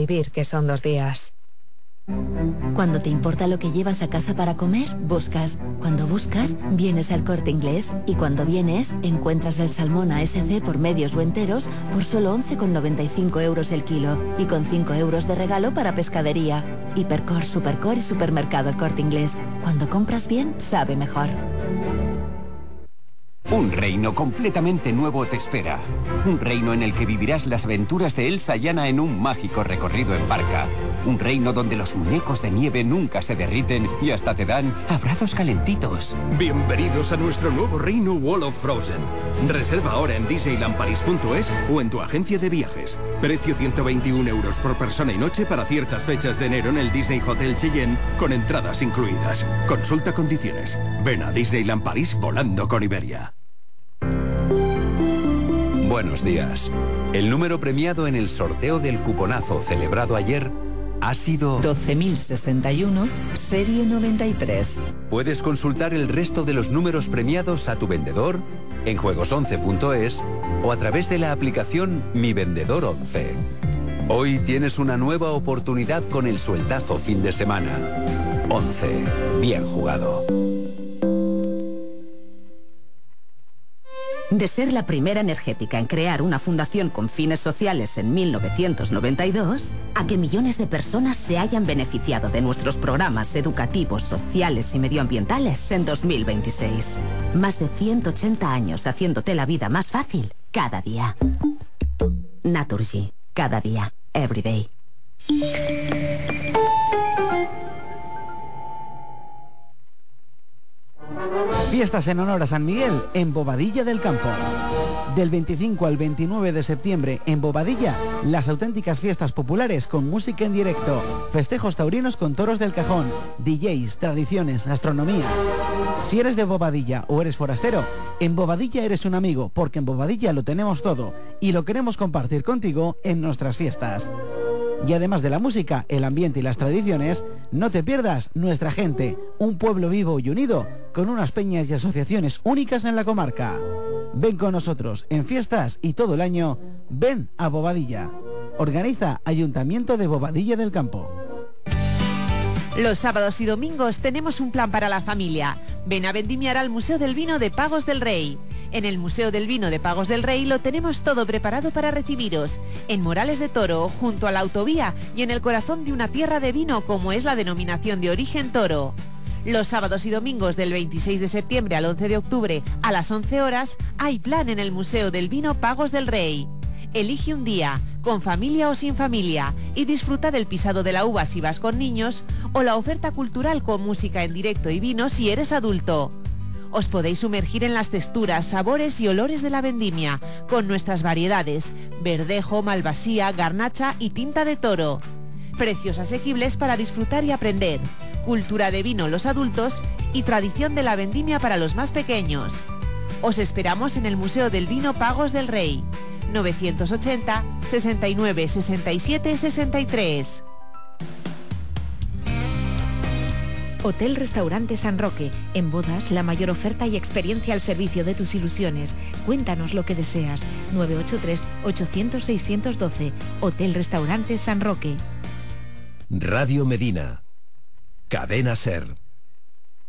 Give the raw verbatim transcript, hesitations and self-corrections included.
vivir, que son dos días. Cuando te importa lo que llevas a casa para comer, buscas. Cuando buscas, vienes al Corte Inglés. Y cuando vienes, encuentras el salmón A S C por medios o enteros por solo once con noventa y cinco euros el kilo. Y con cinco euros de regalo para pescadería. Hipercor, Supercor y Supermercado El Corte Inglés. Cuando compras bien, sabe mejor. Un reino completamente nuevo te espera. Un reino en el que vivirás las aventuras de Elsa y Anna en un mágico recorrido en barca. Un reino donde los muñecos de nieve nunca se derriten y hasta te dan abrazos calentitos. Bienvenidos a nuestro nuevo reino Wall of Frozen. Reserva ahora en disneyland paris punto es o en tu agencia de viajes. Precio ciento veintiún euros por persona y noche para ciertas fechas de enero en el Disney Hotel Cheyenne con entradas incluidas. Consulta condiciones. Ven a Disneyland París volando con Iberia. Buenos días. El número premiado en el sorteo del cuponazo celebrado ayer ha sido doce mil sesenta y uno, serie noventa y tres. Puedes consultar el resto de los números premiados a tu vendedor en juegos once punto es o a través de la aplicación Mi Vendedor once. Hoy tienes una nueva oportunidad con el sueldazo fin de semana. once. Bien jugado. De ser la primera energética en crear una fundación con fines sociales en mil novecientos noventa y dos, a que millones de personas se hayan beneficiado de nuestros programas educativos, sociales y medioambientales en dos mil veintiséis. Más de ciento ochenta años haciéndote la vida más fácil cada día. Naturgy. Cada día. Every day. Fiestas en honor a San Miguel en Bobadilla del Campo. Del veinticinco al veintinueve de septiembre en Bobadilla, las auténticas fiestas populares con música en directo, festejos taurinos con toros del cajón, D Js, tradiciones, gastronomía. Si eres de Bobadilla o eres forastero, en Bobadilla eres un amigo, porque en Bobadilla lo tenemos todo y lo queremos compartir contigo en nuestras fiestas. Y además de la música, el ambiente y las tradiciones, no te pierdas Nuestra Gente, un pueblo vivo y unido con unas peñas y asociaciones únicas en la comarca. Ven con nosotros en fiestas y todo el año, ven a Bobadilla. Organiza Ayuntamiento de Bobadilla del Campo. Los sábados y domingos tenemos un plan para la familia. Ven a vendimiar al Museo del Vino de Pagos del Rey. En el Museo del Vino de Pagos del Rey lo tenemos todo preparado para recibiros. En Morales de Toro, junto a la autovía y en el corazón de una tierra de vino como es la denominación de origen Toro. Los sábados y domingos del veintiséis de septiembre al once de octubre a las once horas hay plan en el Museo del Vino Pagos del Rey. Elige un día, con familia o sin familia, y disfruta del pisado de la uva si vas con niños o la oferta cultural con música en directo y vino si eres adulto. Os podéis sumergir en las texturas, sabores y olores de la vendimia, con nuestras variedades, verdejo, malvasía, garnacha y tinta de toro. Precios asequibles para disfrutar y aprender. Cultura de vino los adultos y tradición de la vendimia para los más pequeños. Os esperamos en el Museo del Vino Pagos del Rey. novecientos ochenta, sesenta y nueve, sesenta y siete, sesenta y tres. Hotel Restaurante San Roque. En bodas, la mayor oferta y experiencia al servicio de tus ilusiones. Cuéntanos lo que deseas. nueve ocho tres, ochocientos, seiscientos doce. Hotel Restaurante San Roque. Radio Medina. Cadena Ser.